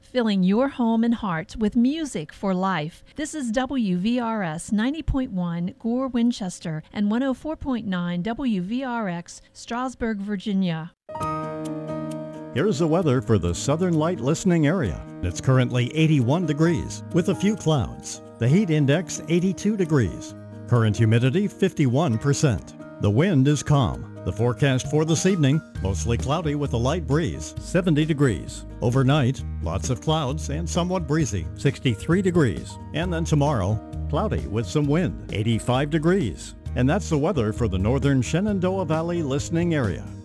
filling your home and heart with music for life. This is WVRS 90.1 Gore, Winchester, and 104.9 WVRX, Strasburg, Virginia. Here's the weather for the Southern Light listening area. It's currently 81 degrees with a few clouds. The heat index 82 degrees. Current humidity 51%. The wind is calm. The forecast for this evening, mostly cloudy with a light breeze, 70 degrees. Overnight, lots of clouds and somewhat breezy, 63 degrees. And then tomorrow, cloudy with some wind, 85 degrees. And that's the weather for the Northern Shenandoah Valley listening area.